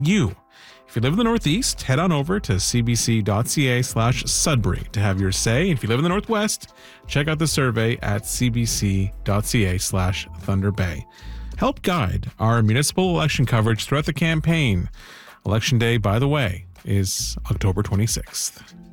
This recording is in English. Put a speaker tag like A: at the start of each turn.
A: you. If you live in the Northeast, head on over to cbc.ca/Sudbury to have your say. And if you live in the Northwest, check out the survey at cbc.ca/Thunder Bay. Help guide our municipal election coverage throughout the campaign. Election Day, by the way, is October 26th.